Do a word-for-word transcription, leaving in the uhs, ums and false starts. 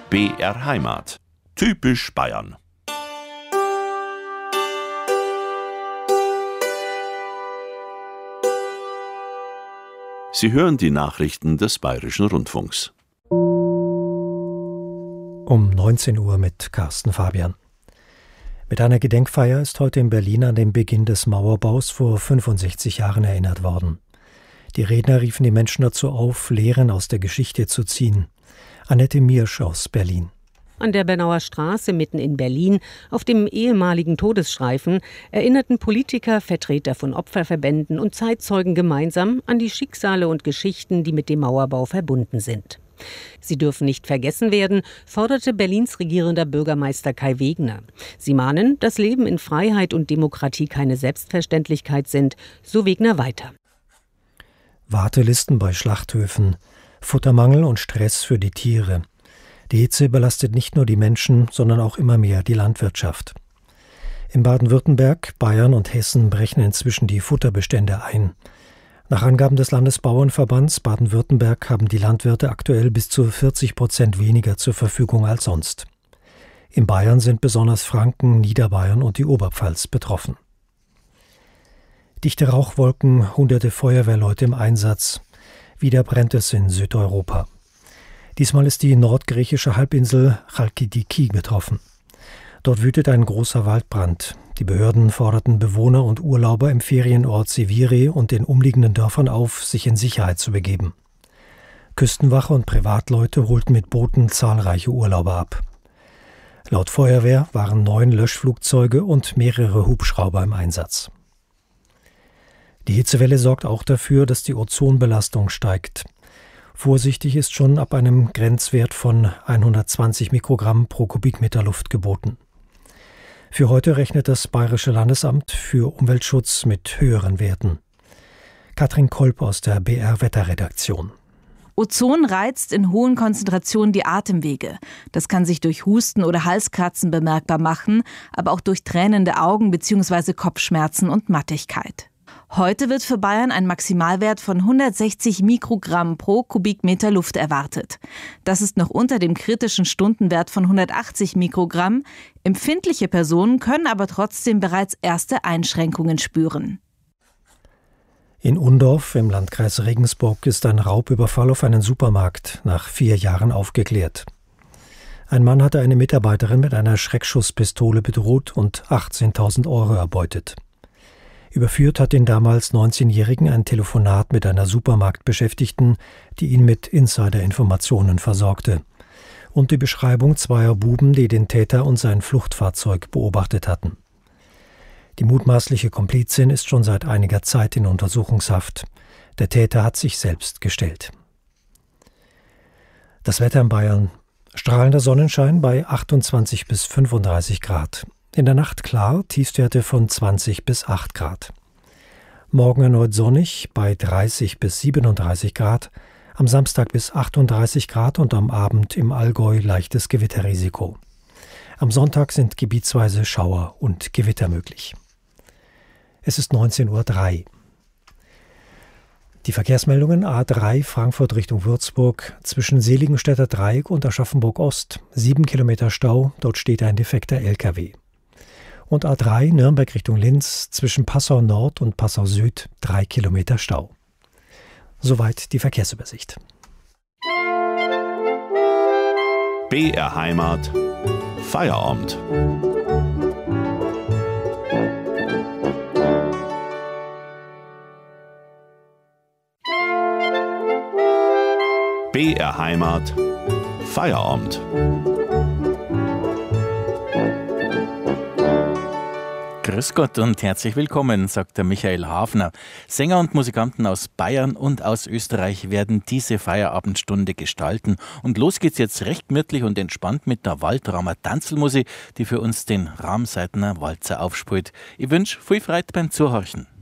B R Heimat. Typisch Bayern. Sie hören die Nachrichten des Bayerischen Rundfunks. Um neunzehn Uhr mit Carsten Fabian. Mit einer Gedenkfeier ist heute in Berlin an den Beginn des Mauerbaus vor fünfundsechzig Jahren erinnert worden. Die Redner riefen die Menschen dazu auf, Lehren aus der Geschichte zu ziehen. Annette Miersch aus Berlin. An der Bernauer Straße mitten in Berlin, auf dem ehemaligen Todesstreifen, erinnerten Politiker, Vertreter von Opferverbänden und Zeitzeugen gemeinsam an die Schicksale und Geschichten, die mit dem Mauerbau verbunden sind. Sie dürfen nicht vergessen werden, forderte Berlins regierender Bürgermeister Kai Wegner. Sie mahnen, dass Leben in Freiheit und Demokratie keine Selbstverständlichkeit sind, so Wegner weiter. Wartelisten bei Schlachthöfen, Futtermangel und Stress für die Tiere. Die Hitze belastet nicht nur die Menschen, sondern auch immer mehr die Landwirtschaft. In Baden-Württemberg, Bayern und Hessen brechen inzwischen die Futterbestände ein. Nach Angaben des Landesbauernverbands Baden-Württemberg haben die Landwirte aktuell bis zu vierzig Prozent weniger zur Verfügung als sonst. In Bayern sind besonders Franken, Niederbayern und die Oberpfalz betroffen. Dichte Rauchwolken, hunderte Feuerwehrleute im Einsatz. Wieder brennt es in Südeuropa. Diesmal ist die nordgriechische Halbinsel Chalkidiki betroffen. Dort wütet ein großer Waldbrand. Die Behörden forderten Bewohner und Urlauber im Ferienort Sivire und den umliegenden Dörfern auf, sich in Sicherheit zu begeben. Küstenwache und Privatleute holten mit Booten zahlreiche Urlauber ab. Laut Feuerwehr waren neun Löschflugzeuge und mehrere Hubschrauber im Einsatz. Die Hitzewelle sorgt auch dafür, dass die Ozonbelastung steigt. Vorsichtig ist schon ab einem Grenzwert von hundertzwanzig Mikrogramm pro Kubikmeter Luft geboten. Für heute rechnet das Bayerische Landesamt für Umweltschutz mit höheren Werten. Katrin Kolb aus der B R-Wetterredaktion. Ozon reizt in hohen Konzentrationen die Atemwege. Das kann sich durch Husten oder Halskratzen bemerkbar machen, aber auch durch tränende Augen bzw. Kopfschmerzen und Mattigkeit. Heute wird für Bayern ein Maximalwert von hundertsechzig Mikrogramm pro Kubikmeter Luft erwartet. Das ist noch unter dem kritischen Stundenwert von hundertachtzig Mikrogramm. Empfindliche Personen können aber trotzdem bereits erste Einschränkungen spüren. In Undorf im Landkreis Regensburg ist ein Raubüberfall auf einen Supermarkt nach vier Jahren aufgeklärt. Ein Mann hatte eine Mitarbeiterin mit einer Schreckschusspistole bedroht und achtzehntausend Euro erbeutet. Überführt hat den damals neunzehnjährigen ein Telefonat mit einer Supermarktbeschäftigten, die ihn mit Insider-Informationen versorgte. Und die Beschreibung zweier Buben, die den Täter und sein Fluchtfahrzeug beobachtet hatten. Die mutmaßliche Komplizin ist schon seit einiger Zeit in Untersuchungshaft. Der Täter hat sich selbst gestellt. Das Wetter in Bayern. Strahlender Sonnenschein bei achtundzwanzig bis fünfunddreißig Grad. In der Nacht klar, Tiefstwerte von zwanzig bis acht Grad. Morgen erneut sonnig bei dreißig bis siebenunddreißig Grad, am Samstag bis achtunddreißig Grad und am Abend im Allgäu leichtes Gewitterrisiko. Am Sonntag sind gebietsweise Schauer und Gewitter möglich. Es ist neunzehn Uhr drei. Die Verkehrsmeldungen A drei Frankfurt Richtung Würzburg zwischen Seligenstädter Dreieck und Aschaffenburg Ost, sieben Kilometer Stau, dort steht ein defekter L K W. Und A drei Nürnberg Richtung Linz zwischen Passau Nord und Passau Süd, drei Kilometer Stau. Soweit die Verkehrsübersicht. B R Heimat. Feierabend. B R Heimat. Feierabend. Grüß Gott und herzlich willkommen, sagt der Michael Hafner. Sänger und Musikanten aus Bayern und aus Österreich werden diese Feierabendstunde gestalten. Und los geht's jetzt recht gemütlich und entspannt mit der Waldraumer Tanzelmusik, die für uns den Ramseitner Walzer aufspielt. Ich wünsche viel Freude beim Zuhorchen.